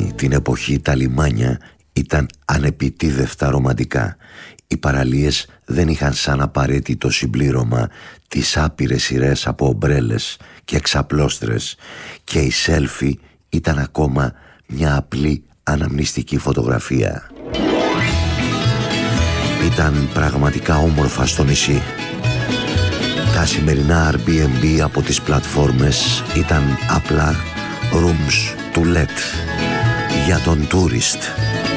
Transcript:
Εκείνη την εποχή τα λιμάνια ήταν ανεπιτίδευτα ρομαντικά. Οι παραλίες δεν είχαν σαν απαραίτητο συμπλήρωμα τις άπειρες σειρές από ομπρέλες και εξαπλώστρες και η σέλφι ήταν ακόμα μια απλή αναμνηστική φωτογραφία. Ήταν πραγματικά όμορφα στο νησί. Τα σημερινά Airbnb από τις πλατφόρμες ήταν απλά rooms to let για τον tourist.